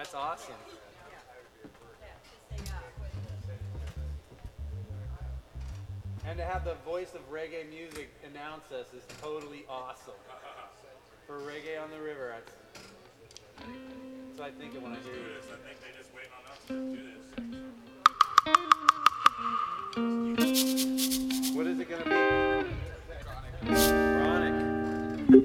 That's awesome. And to have the voice of reggae music announce us is totally awesome. For Reggae on the River, that's what I think of when I hear I think they just waiting on us to do this. What is it going to be?